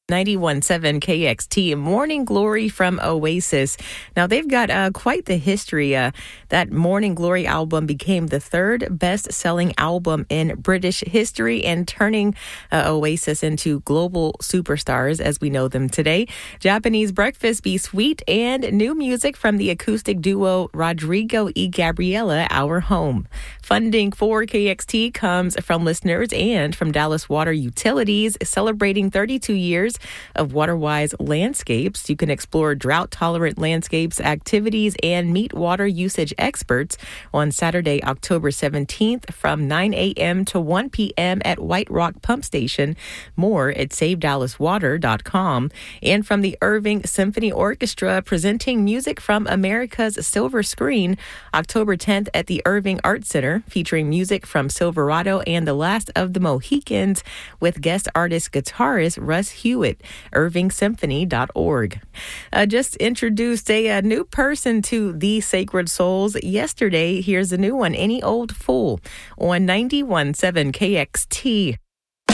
91.7 KXT, Morning Glory from Oasis. Now, they've got quite the history. That Morning Glory album became the third best-selling album in British history and turning Oasis into global superstars as we know them today. Japanese Breakfast Be Sweet and new music from the acoustic duo Rodrigo y Gabriela, Our Home. Funding for KXT comes from listeners and from Dallas Water Utilities, celebrating 32 years of WaterWise landscapes. You can explore drought-tolerant landscapes, activities, and meet water usage experts on Saturday, October 17th from 9 a.m. to 1 p.m. at White Rock Pump Station. More at SaveDallasWater.com. And from the Irving Symphony Orchestra, presenting music from America's Silver Screen, October 10th at the Irving Art Center, featuring music from Silverado and The Last of the Mohicans with guest artist guitarist Russ Hewitt. IrvingSymphony.org. Just introduced a new person to the Sacred Souls yesterday. Here's a new one, Any Old Fool, on 91.7 KXT.